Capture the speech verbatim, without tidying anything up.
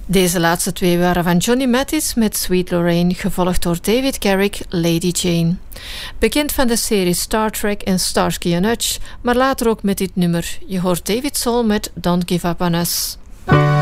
Deze laatste twee waren van Johnny Mathis met Sweet Lorraine, gevolgd door David Garrick, Lady Jane. Bekend van de serie Star Trek en Starsky and Hutch, maar later ook met dit nummer. Je hoort David Soul met Don't Give Up On Us.